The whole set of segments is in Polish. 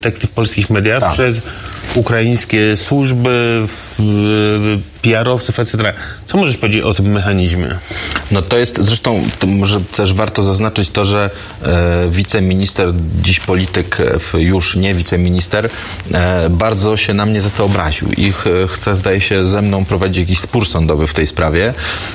teksty w polskich mediach Tak. przez ukraińskie służby, PR-owców, etc. Co możesz powiedzieć o tym mechanizmie? No to jest, zresztą to może też warto zaznaczyć to, że wiceminister, dziś polityk, już nie wiceminister, bardzo się na mnie za to obraził i chce, zdaje się, ze mną prowadzić jakiś spór sądowy w tej sprawie,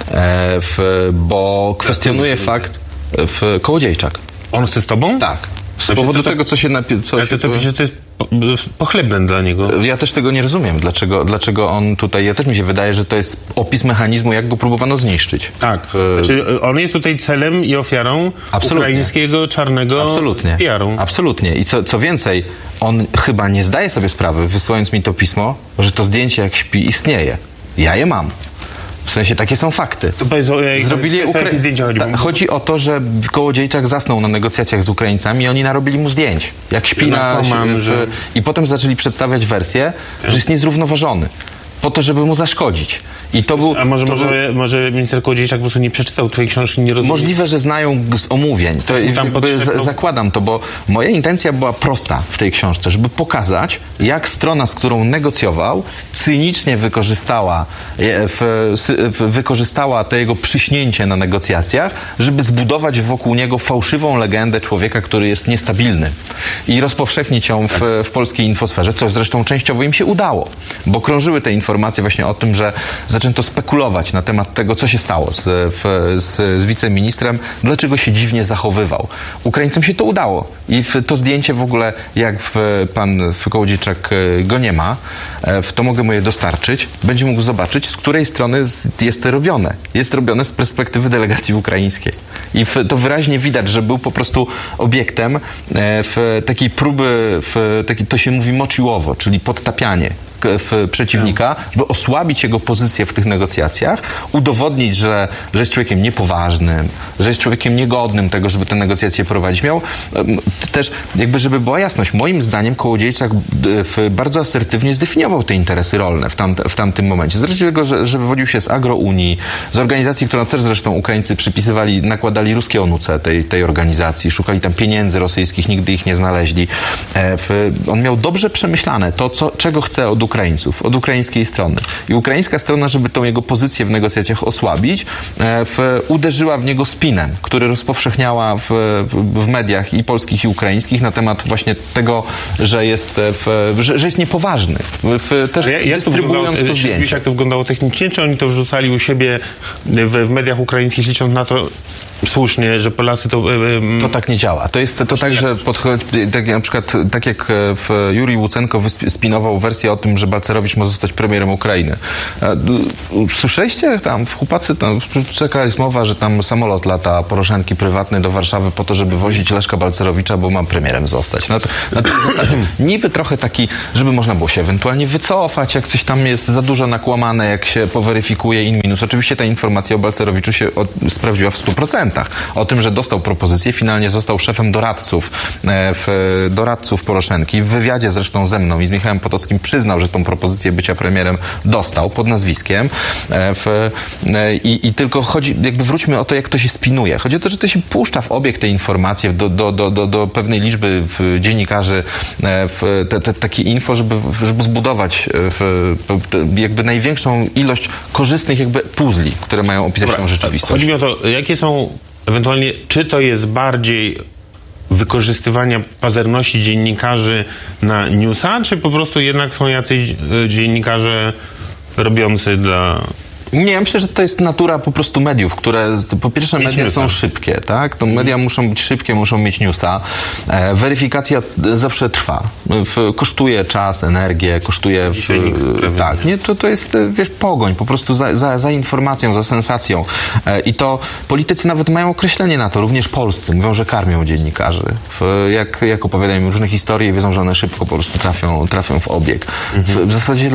bo kwestionuje fakt Kołodziejczak. On chce z tobą? Tak. Z Znaczy, powodu to- tego, co się... Ale to przecież to jest pochlebne dla niego. Ja też tego nie rozumiem, dlaczego on tutaj... Ja też mi się wydaje, że to jest opis mechanizmu, jak go próbowano zniszczyć. Tak. Znaczy, on jest tutaj celem i ofiarą Absolutnie. ukraińskiego czarnego Absolutnie. PR-u. Absolutnie. I co więcej, on chyba nie zdaje sobie sprawy, wysyłając mi to pismo, że to zdjęcie, jak śpi, istnieje. Ja je mam. W sensie, takie są fakty. To powiedz, Zrobili jakie zdjęcia chodzi? Chodzi o to, że Kołodziejczak zasnął na negocjacjach z Ukraińcami i oni narobili mu zdjęć. Jak śpi I potem zaczęli przedstawiać wersję, że jest niezrównoważony. Po to, żeby mu zaszkodzić. I to był... A może minister Kołodziejczak po prostu nie przeczytał twojej książki, nie rozumie? Możliwe, że znają z omówień. To zakładam to, bo moja intencja była prosta w tej książce, żeby pokazać, jak strona, z którą negocjował, cynicznie wykorzystała to jego przyśnięcie na negocjacjach, żeby zbudować wokół niego fałszywą legendę człowieka, który jest niestabilny. I rozpowszechnić ją w polskiej infosferze, co zresztą częściowo im się udało, bo krążyły te informacje właśnie o tym, że zaczęto spekulować na temat tego, co się stało z wiceministrem, dlaczego się dziwnie zachowywał. Ukraińcom się to udało. I to zdjęcie w ogóle, jak pan Kołodziejczak go nie ma, to mogę mu je dostarczyć. Będzie mógł zobaczyć, z której strony jest to robione. Jest robione z perspektywy delegacji ukraińskiej. I to wyraźnie widać, że był po prostu obiektem takiej próby, to się mówi mociłowo, czyli podtapianie przeciwnika, żeby osłabić jego pozycję w tych negocjacjach, udowodnić, że jest człowiekiem niepoważnym, że jest człowiekiem niegodnym tego, żeby te negocjacje prowadzić. Miał też, jakby żeby była jasność, moim zdaniem Kołodziejczak bardzo asertywnie zdefiniował te interesy rolne w tamtym momencie. Zresztą tego, że wywodził się z Agrounii, z organizacji, którą też zresztą Ukraińcy przypisywali, nakładali ruskie onuce tej organizacji, szukali tam pieniędzy rosyjskich, nigdy ich nie znaleźli. On miał dobrze przemyślane to, czego chce od Ukraińców, od ukraińskiej strony. I ukraińska strona, żeby tą jego pozycję w negocjacjach osłabić, uderzyła w niego spinem, który rozpowszechniała w mediach i polskich, i ukraińskich na temat właśnie tego, że jest niepoważny. Też dystrybuując to zdjęcie. Wiesz, jak to wyglądało technicznie? Czy oni to wrzucali u siebie w mediach ukraińskich, licząc na to słusznie, że Polacy to... To tak nie działa. To jest to tak, że na przykład tak jak Jurij Łucenko spinował wersję o tym, że Balcerowicz może zostać premierem Ukrainy. Słyszeliście? Tam w chłopacy, czeka jest mowa, że tam samolot lata Poroszenki prywatny do Warszawy po to, żeby wozić Leszka Balcerowicza, bo ma premierem zostać. Niby trochę taki, żeby można było się ewentualnie wycofać, jak coś tam jest za dużo nakłamane, jak się poweryfikuje in minus. Oczywiście ta informacja o Balcerowiczu się sprawdziła w 100%. O tym, że dostał propozycję, finalnie został szefem doradców Poroszenki. W wywiadzie zresztą ze mną i z Michałem Potockim przyznał, że tą propozycję bycia premierem dostał pod nazwiskiem. I tylko wróćmy o to, jak to się spinuje. Chodzi o to, że to się puszcza w obieg te informacje do pewnej liczby dziennikarzy takie info, żeby zbudować jakby największą ilość korzystnych jakby puzli, które mają opisać tą rzeczywistość. Chodzi mi o to, jakie są ewentualnie, czy to jest bardziej wykorzystywania pazerności dziennikarzy na newsa, czy po prostu jednak są jacyś dziennikarze robiący dla... Nie, ja myślę, że to jest natura po prostu mediów, które po pierwsze media są szybkie, tak? To media muszą być szybkie, muszą mieć newsa. Weryfikacja zawsze trwa. Kosztuje czas, energię, kosztuje... tak, nie? To jest, wiesz, pogoń po prostu za informacją, za sensacją. I to politycy nawet mają określenie na to, również polscy. Mówią, że karmią dziennikarzy. Jak opowiadają im różne historie, wiedzą, że one szybko po prostu trafią w obieg. W zasadzie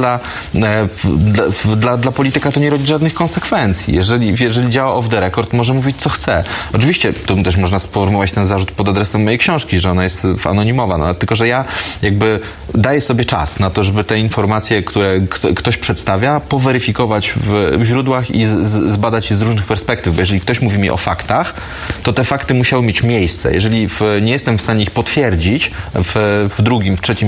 dla polityka to nie rodzi żadnych konsekwencji. Jeżeli działa off the record, może mówić, co chce. Oczywiście, tu też można sformułować ten zarzut pod adresem mojej książki, że ona jest anonimowa, no, tylko że ja jakby daję sobie czas na to, żeby te informacje, które ktoś przedstawia, poweryfikować w źródłach i zbadać je z różnych perspektyw, bo jeżeli ktoś mówi mi o faktach, to te fakty musiały mieć miejsce. Jeżeli nie jestem w stanie ich potwierdzić w drugim, w trzecim